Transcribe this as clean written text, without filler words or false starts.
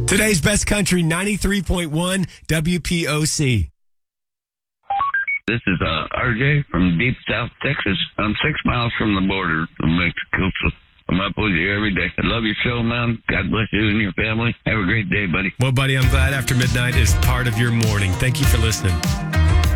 Today's best country, 93.1 WPOC. This is RJ from deep South Texas. I'm 6 miles from the border of Mexico, so I'm up with you every day. I love your show, man. God bless you and your family. Have a great day, buddy. Well, buddy, I'm glad After Midnight is part of your morning. Thank you for listening.